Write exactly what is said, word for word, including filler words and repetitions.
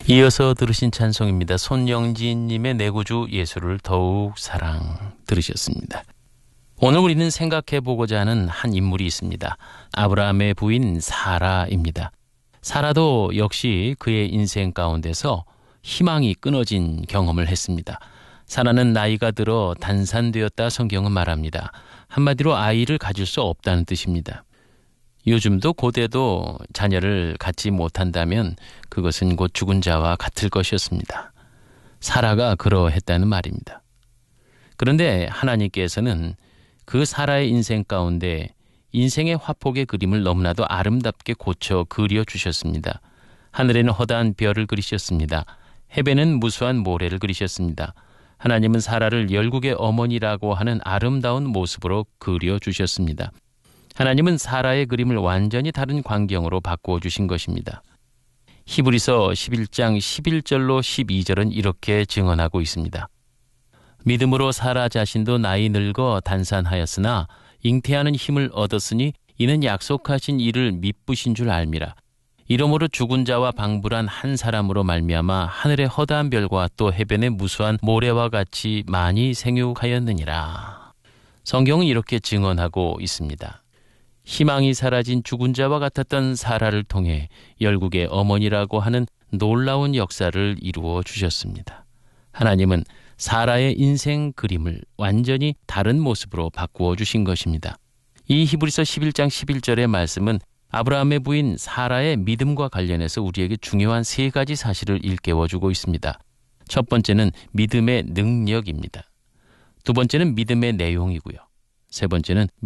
이어서 들으신 찬송입니다. 손영진님의 내 구주 예수를 더욱 사랑 들으셨습니다. 오늘 우리는 생각해보고자 하는 한 인물이 있습니다. 아브라함의 부인 사라입니다. 사라도 역시 그의 인생 가운데서 희망이 끊어진 경험을 했습니다. 사라는 나이가 들어 단산되었다 성경은 말합니다. 한마디로 아이를 가질 수 없다는 뜻입니다. 요즘도 고대도 자녀를 갖지 못한다면 그것은 곧 죽은 자와 같을 것이었습니다. 사라가 그러했다는 말입니다. 그런데 하나님께서는 그 사라의 인생 가운데 인생의 화폭의 그림을 너무나도 아름답게 고쳐 그려주셨습니다. 하늘에는 허다한 별을 그리셨습니다. 해변은 무수한 모래를 그리셨습니다. 하나님은 사라를 열국의 어머니라고 하는 아름다운 모습으로 그려주셨습니다. 하나님은 사라의 그림을 완전히 다른 광경으로 바꾸어 주신 것입니다. 히브리서 십일 장 십일 절로 십이 절은 이렇게 증언하고 있습니다. 믿음으로 사라 자신도 나이 늙어 단산하였으나 잉태하는 힘을 얻었으니 이는 약속하신 이를 미쁘신 줄 알미라. 이러므로 죽은 자와 방불한 한 사람으로 말미암아 하늘의 허다한 별과 또 해변의 무수한 모래와 같이 많이 생육하였느니라. 성경은 이렇게 증언하고 있습니다. 희망이 사라진 죽은 자와 같았던 사라를 통해 열국의 어머니라고 하는 놀라운 역사를 이루어 주셨습니다. 하나님은 사라의 인생 그림을 완전히 다른 모습으로 바꾸어 주신 것입니다. 이 히브리서 십일 장 십일 절의 말씀은 아브라함의 부인 사라의 믿음과 관련해서 우리에게 중요한 세 가지 사실을 일깨워주고 있습니다. 첫 번째는 믿음의 능력입니다. 두 번째는 믿음의 내용이고요. 세 번째는